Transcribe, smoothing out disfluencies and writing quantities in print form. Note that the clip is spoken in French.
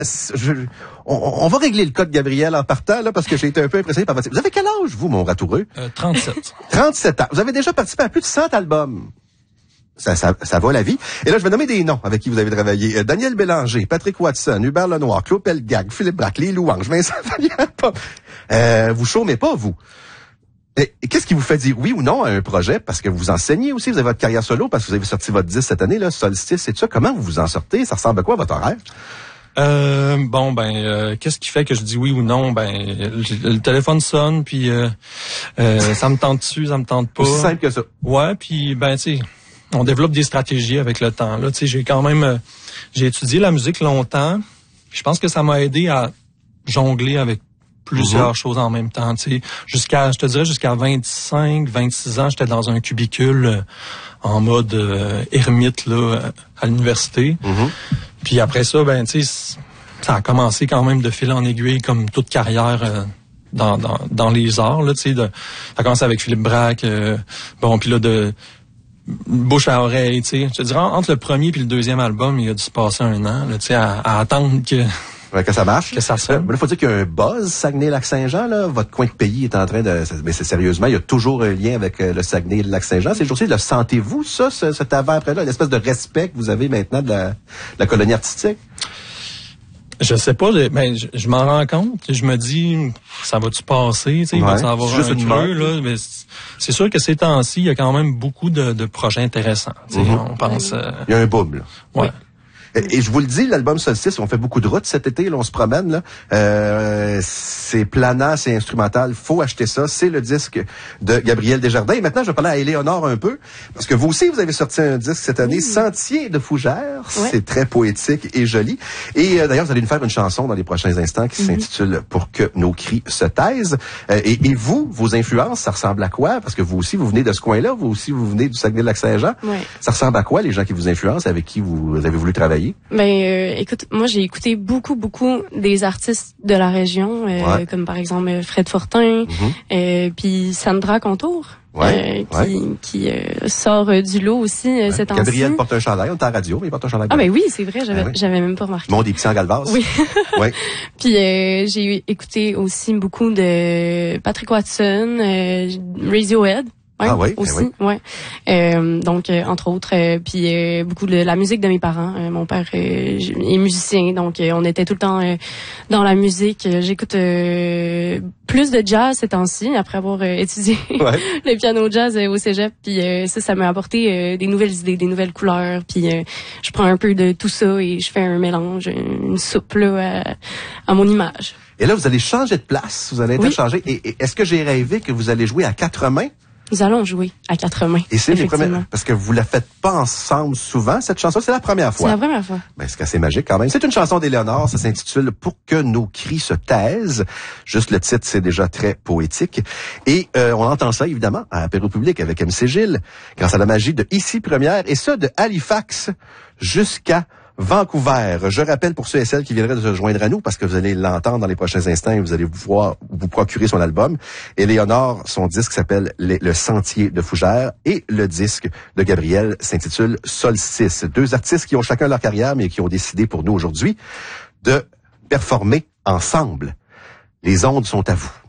On va régler le cas de Gabriel en partant, là, parce que j'ai été un peu impressionné par votre... Vous avez quel âge, vous, mon ratoureux? 37. 37 ans. Vous avez déjà participé à plus de 100 albums. Ça va la vie. Et là, je vais nommer des noms avec qui vous avez travaillé. Daniel Bélanger, Patrick Watson, Hubert Lenoir, Claude Pelgag, Philippe Braque, Les Louanges, Vincent Valliant. Vous chômez pas, vous. Et qu'est-ce qui vous fait dire oui ou non à un projet? Parce que vous enseignez aussi, vous avez votre carrière solo, parce que vous avez sorti votre disque cette année, là, Solstice et tout ça. Comment vous vous en sortez? Ça ressemble à quoi, votre horaire? Qu'est-ce qui fait que je dis oui ou non? Le téléphone sonne, puis ça me tente dessus, ça me tente pas. Aussi simple que ça. Ouais, puis tu sais, on développe des stratégies avec le temps. Là, tu sais, j'ai étudié la musique longtemps. Je pense que ça m'a aidé à jongler avec plusieurs choses en même temps. Tu sais, jusqu'à 25, 26 ans, j'étais dans un cubicule en mode ermite là à l'université. Puis après ça, tu sais, ça a commencé quand même de fil en aiguille comme toute carrière dans les arts. Là, tu sais, ça a commencé avec Philippe Braque. Puis là de bouche à oreille, tu sais. Je te dirais, entre le premier puis le deuxième album, il a dû se passer 1 an, là, tu sais, à attendre que ça marche. Que ça sonne. Il faut dire qu'il y a un buzz Saguenay-Lac-Saint-Jean, là. Votre coin de pays est en train de... Mais c'est sérieusement, il y a toujours un lien avec le Saguenay-Lac-Saint-Jean. C'est aussi, le sentez-vous, ça, cet avant-après-là, l'espèce de respect que vous avez maintenant de la colonie artistique? Je sais pas, je m'en rends compte. Je me dis, ça va-tu passer? Tu sais, il va y avoir un nœud, là. Mais c'est sûr que ces temps-ci, il y a quand même beaucoup de projets intéressants. Tu sais, on pense... Il y a un boom, là. Ouais. Et je vous le dis, l'album Solstice, on fait beaucoup de routes cet été, là, on se promène, là. C'est planant, c'est instrumental, faut acheter ça. C'est le disque de Gabriel Desjardins. Et maintenant, je vais parler à Éléonore un peu, parce que vous aussi, vous avez sorti un disque cette année, Sentier de Fougères. Ouais. C'est très poétique et joli. Et d'ailleurs, vous allez nous faire une chanson dans les prochains instants qui s'intitule Pour que nos cris se taisent. Et vous, vos influences, ça ressemble à quoi? Parce que vous aussi, vous venez de ce coin-là, vous aussi, vous venez du Saguenay-Lac-Saint-Jean. Ouais. Ça ressemble à quoi, les gens qui vous influencent, avec qui vous avez voulu travailler? Écoute, moi j'ai écouté beaucoup des artistes de la région, comme par exemple Fred Fortin, puis Sandra Contour, qui sort du lot aussi cette année. Gabriel porte un chandail, on est en radio, mais il porte un chandail. Ah ben oui, c'est vrai, j'avais même pas remarqué. Mon des petits en galvas. Oui. Ouais. Puis j'ai écouté aussi beaucoup de Patrick Watson, Radiohead. Aussi, donc entre autres, puis beaucoup de la musique de mes parents. Mon père est musicien, donc on était tout le temps dans la musique. J'écoute plus de jazz ces temps-ci après avoir étudié le piano jazz au cégep. Puis ça m'a apporté des nouvelles idées, des nouvelles couleurs. Puis je prends un peu de tout ça et je fais un mélange, une soupe là à mon image. Et là, vous allez changer de place, vous allez interchanger. Et est-ce que j'ai rêvé que vous allez jouer à 4 mains? Nous allons jouer à 4 mains. Et c'est les premières, parce que vous la faites pas ensemble souvent, cette chanson, c'est la première fois. C'est la première fois. Ben, c'est assez magique quand même. C'est une chanson d'Éléonore, ça s'intitule Pour que nos cris se taisent. Juste le titre, c'est déjà très poétique. Et on entend ça, évidemment, à Apéro Public avec MC Gilles, grâce à la magie de Ici Première, et ça de Halifax jusqu'à Vancouver. Je rappelle pour ceux et celles qui viendraient de se joindre à nous, parce que vous allez l'entendre dans les prochains instants et vous allez pouvoir vous procurer son album. Éléonore, son disque s'appelle Le Sentier de Fougères et le disque de Gabriel s'intitule Solstice. 2 artistes qui ont chacun leur carrière, mais qui ont décidé pour nous aujourd'hui de performer ensemble. Les ondes sont à vous.